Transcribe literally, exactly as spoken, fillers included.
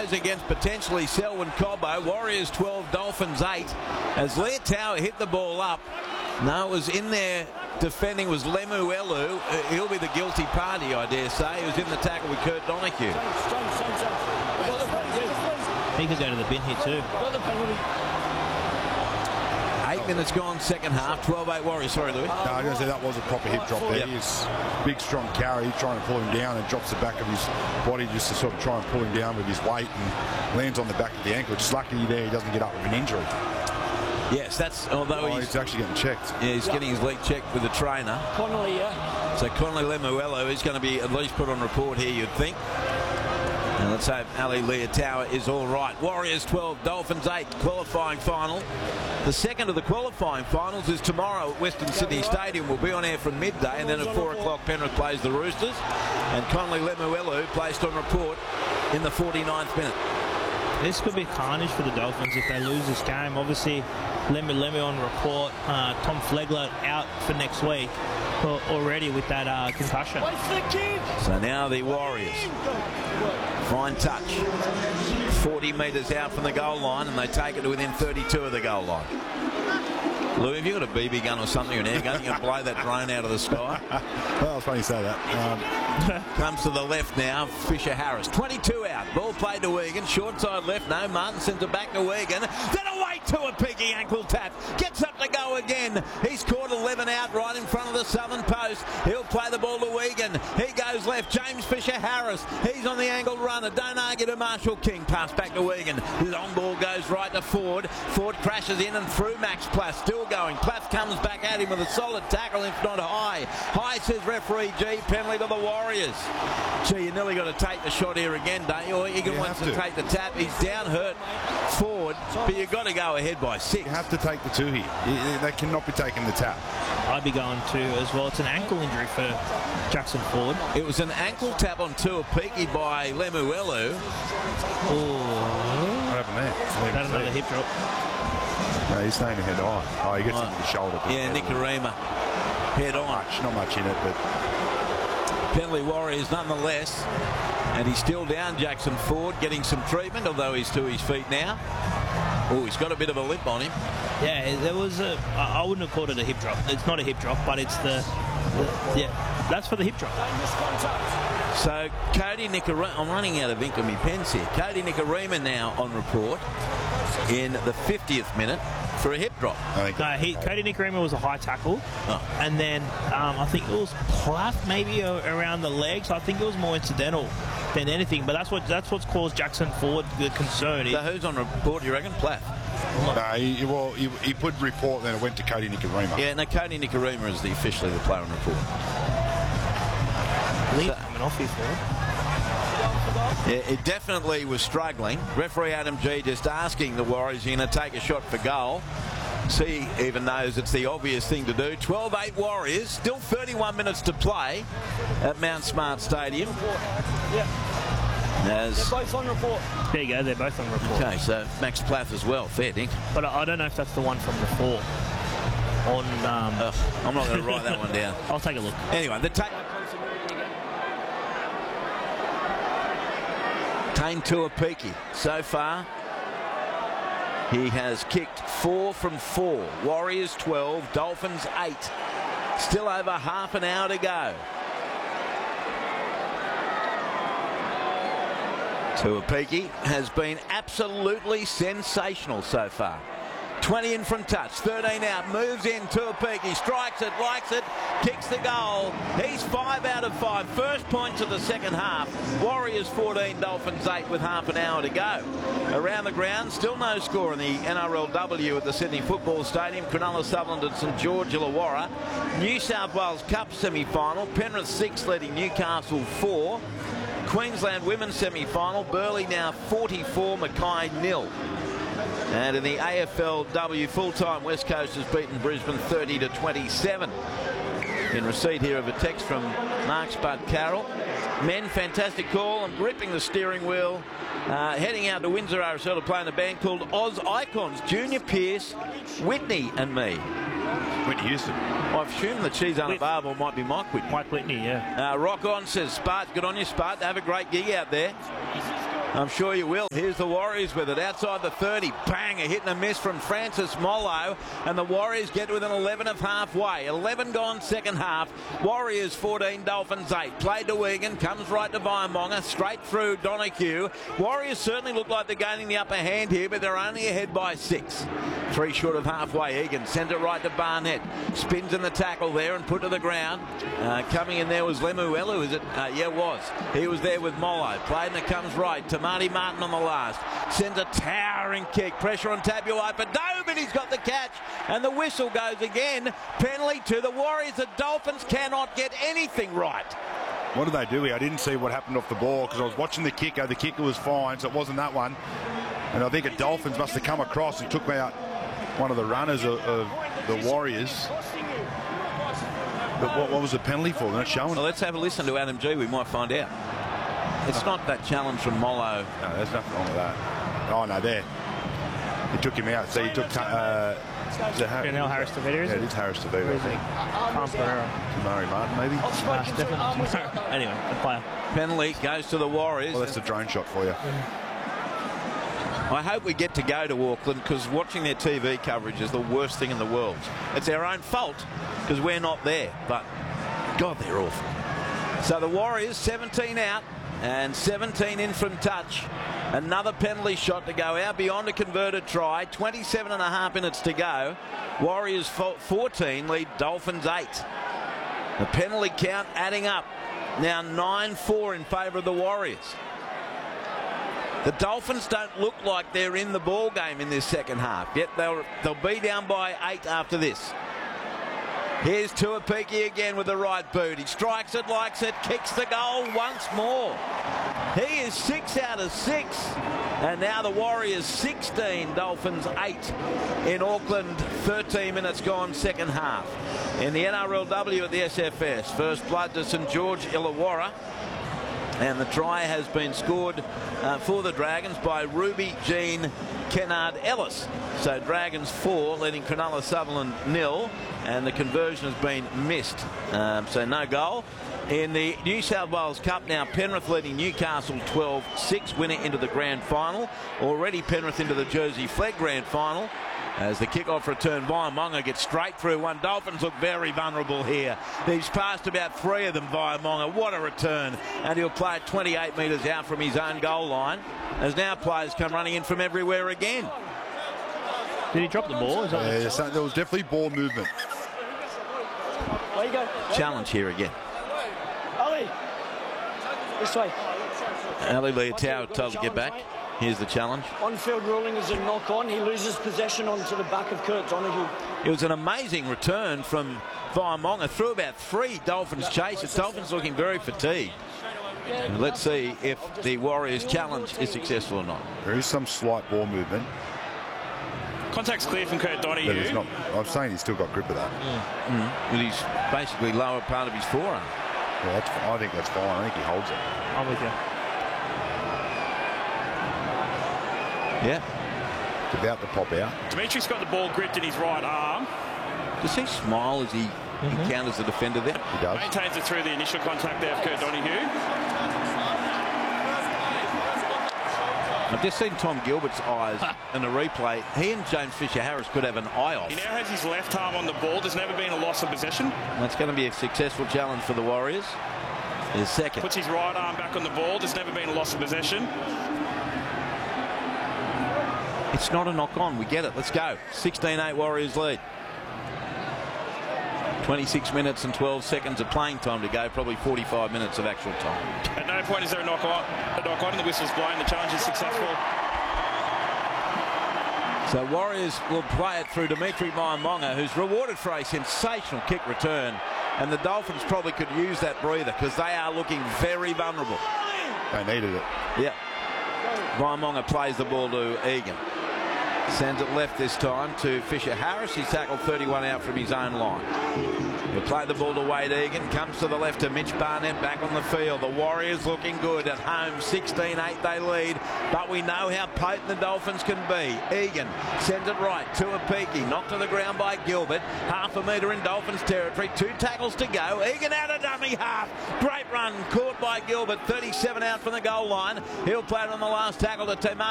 goes against potentially Selwyn Cobbo. Warriors twelve, Dolphins eight. As Leah Tower hit the ball up, no, it was in there defending was Lemuelu. Uh, he'll be the guilty party, I dare say. He was in the tackle with Kurt Donahue. He could go to the bin here too. Eight minutes gone, second half. twelve eight Warriors. Sorry, Louis. No, I was going to say that was a proper hip drop there. Yep. He's big, strong carry, trying to pull him down, and drops the back of his body just to sort of try and pull him down with his weight, and lands on the back of the ankle. Just lucky there he doesn't get up with an injury. Yes, that's although oh, he's, he's actually getting checked. Yeah, he's getting his leg checked with the trainer. Connolly, yeah. So Connolly Lemuelu is going to be at least put on report here, you'd think. And let's hope Ali Leotawa is all right. Warriors twelve, Dolphins eight, qualifying final. The second of the qualifying finals is tomorrow at Western Sydney Stadium. We'll be on air from midday, and then at four o'clock Penrith plays the Roosters. And Connolly Lemuelu placed on report in the forty-ninth minute. This could be carnage for the Dolphins if they lose this game. Obviously, Lemu Lemu on report. Uh, Tom Flegler out for next week already with that uh, concussion. So now the Warriors. Fine touch. forty metres out from the goal line, and they take it to within thirty-two of the goal line. Lou, have you got a B B gun or something, or an air gun? You can blow that drone out of the sky. Well, it's funny you say that. Um, Comes to the left now, Fisher Harris. twenty-two out. Ball played to Wigan. Short side left. No, Martin sends it back to Wigan. Then away to a peaky ankle tap. Gets up to go again. He's caught eleven out right in front of the southern post. He'll play the ball to Wigan. He goes left. James Fisher Harris. He's on the angled runner. Don't argue to Marshall King. Pass back to Wigan. His on ball goes right to Ford. Ford crashes in and through Max Plath. Still going. Plath comes back at him with a solid tackle, if not high. High, says referee G. Penalty to the Warriors. Gee, you nearly got to take the shot here again, don't you? Or Egan wants to. to take the tap. He's down hurt forward, but you've got to go ahead by six. You have to take the two here. They cannot be taking the tap. I'd be going two as well. It's an ankle injury for Jackson Ford. It was an ankle tap on Tuapiki by Lemuelu. Oh, what happened there? That's another hip drop. No, he's staying head on. Oh, he gets oh. him with the shoulder. Yeah, Nikorima head on. Not much, not much in it, but penalty Warriors nonetheless. And he's still down, Jackson Ford, getting some treatment, although he's to his feet now. Oh, he's got a bit of a limp on him. Yeah, there was a. I wouldn't have called it a hip drop. It's not a hip drop, but it's the. the yeah, that's for the hip drop. So Cody Nikorima, I'm running out of ink on my pens here. Cody Nikorima now on report in the fiftieth minute for a hip drop. I think no, he, Cody Nikorima was a high tackle, oh. and then um, I think it was Plath maybe around the legs. I think it was more incidental than anything, but that's what that's what's caused Jackson Ford the concern. So who's on report, you reckon? Plath? No, he, well, he, he put report, then it went to Cody Nikorima. Yeah, no, Cody Nikorima is the officially the player on report. So, coming off here for yeah, it definitely was struggling. Referee Adam G just asking the Warriors, you're going to take a shot for goal. C even knows it's the obvious thing to do. twelve eight Warriors, still thirty-one minutes to play at Mount Smart Stadium. Yeah. As they're both on report. There you go, they're both on report. Okay, so Max Plath as well, fair dink. But I don't know if that's the one from before. On, um... Ugh, I'm not going to write that one down. I'll take a look. Anyway, the take. Tane Tuapiki, so far, he has kicked four from four. Warriors twelve, Dolphins eight. Still over half an hour to go. Tuapiki has been absolutely sensational so far. twenty in from touch, thirteen out, moves in, Tuapiki, strikes it, likes it, kicks the goal. He's five out of five. First points of the second half. Warriors fourteen, Dolphins eight with half an hour to go. Around the ground, still no score in the N R L W at the Sydney Football Stadium. Cronulla, Sutherland and St George Illawarra. New South Wales Cup semi-final. Penrith six leading Newcastle four. Queensland Women's semi-final. Burleigh now forty-four, Mackay nil. And in the A F L W full-time, West Coast has beaten Brisbane thirty to twenty-seven. In receipt here of a text from Mark Spud Carroll. Men, fantastic call. I'm gripping the steering wheel. Uh, heading out to Windsor R S L to play in a band called Oz Icons. Junior Pearce, Whitney and me. Whitney Houston. I assume that she's unavailable. Might be Mike Whitney. Mike Whitney, yeah. Uh, rock on, says Spart. Good on you, Spart. Have a great gig out there. I'm sure you will. Here's the Warriors with it outside the thirty. Bang, a hit and a miss from Francis Mollo, and the Warriors get within eleven of halfway. eleven gone second half. Warriors fourteen, Dolphins eight. Played to Egan, comes right to Vaimonga, straight through Donahue. Warriors certainly look like they're gaining the upper hand here, but they're only ahead by six. Three short of halfway. Egan sends it right to Barnett. Spins in the tackle there and put to the ground. Uh, coming in there was Lemuelu, is it? Uh, yeah, it was. He was there with Mollo. Played and it comes right to Marty Martin on the last. Sends a towering kick. Pressure on Tabuai for Doe, but he's got the catch. And the whistle goes again. Penalty to the Warriors. The Dolphins cannot get anything right. What did they do here? I didn't see what happened off the ball because I was watching the kicker. The kicker was fine, so it wasn't that one. And I think a Dolphins must have come across and took out one of the runners of, of the Warriors. But what, what was the penalty for? They're not showing. Well, let's have a listen to Adam G. We might find out. It's not that challenge from Mollo. No, there's nothing wrong with that. Oh, no, there. He took him out. So he took... Uh, is it Har Janelle Harris Tavita, is yeah, it? it is Harris Tavita. Tom Pereira. Murray Martin, maybe? Uh, definitely. Anyway, the player. Penalty goes to the Warriors. Well, that's a drone shot for you. I hope we get to go to Auckland because watching their T V coverage is the worst thing in the world. It's our own fault because we're not there, but God, they're awful. So the Warriors seventeen out and seventeen in from touch. Another penalty shot to go out beyond a converted try. twenty-seven and a half minutes to go. Warriors fourteen lead Dolphins eight. The penalty count adding up. Now nine four in favour of the Warriors. The Dolphins don't look like they're in the ball game in this second half. Yet they'll, they'll be down by eight after this. Here's Tuapiki again with the right boot. He strikes it, likes it, kicks the goal once more. He is six out of six. And now the Warriors sixteen, Dolphins eight in Auckland. thirteen minutes gone second half. In the N R L W at the S F S. First blood to St George Illawarra. And the try has been scored uh, for the Dragons by Ruby Jean Kennard Ellis. So Dragons four, leading Cronulla Sutherland nil, and the conversion has been missed. Um, so no goal. In the New South Wales Cup now, Penrith leading Newcastle twelve six, winning into the grand final. Already Penrith into the Jersey Flegg grand final. As the kick-off return, Vaimonga gets straight through one. Dolphins look very vulnerable here. He's passed about three of them, Vaimonga. What a return. And he'll play it twenty-eight metres out from his own goal line. As now players come running in from everywhere again. Did he drop the ball? Is that Yeah, so there was definitely ball movement. There you go. Challenge here again. Ali. This way. Ali Leotau told to get back. Here's the challenge. On-field ruling is a knock-on. He loses possession onto the back of Kurt Donahue. It was an amazing return from Vaimonga. Through about three Dolphins chases. Dolphins looking very fatigued. And let's see if the Warriors challenge is successful or not. There is some slight ball movement. Contact's clear from Kurt Donahue. But it's not, I'm saying he's still got grip of that. Mm. Mm. With his basically lower part of his forearm. Yeah, that's, I think that's fine. I think he holds it. I'm with you. Yeah. It's about to pop out. Dimitri's got the ball gripped in his right arm. Does he smile as he mm-hmm. encounters the defender there? He does. Maintains it through the initial contact there of Kurt Donahue. I've just seen Tom Gilbert's eyes in the replay. He and James Fisher-Harris could have an eye off. He now has his left arm on the ball. There's never been a loss of possession. That's going to be a successful challenge for the Warriors. His second. Puts his right arm back on the ball. There's never been a loss of possession. It's not a knock-on. We get it. Let's go. sixteen eight Warriors lead. twenty-six minutes and twelve seconds of playing time to go. Probably forty-five minutes of actual time. At no point is there a knock-on. A knock-on and the whistle's blown. The challenge is successful. So Warriors will play it through Dimitri Vaimonga, who's rewarded for a sensational kick return. And the Dolphins probably could use that breather because they are looking very vulnerable. They needed it. Yeah. Vaimonga plays the ball to Egan. Sends it left this time to Fisher Harris. He's tackled thirty-one out from his own line. He'll play the ball to Wade Egan. Comes to the left to Mitch Barnett back on the field. The Warriors looking good at home. sixteen eight they lead. But we know how potent the Dolphins can be. Egan sends it right to Apiki. Knocked to the ground by Gilbert. Half a metre in Dolphins territory. Two tackles to go. Egan out of dummy half. Great run caught by Gilbert. thirty-seven out from the goal line. He'll play it on the last tackle to Tomasi.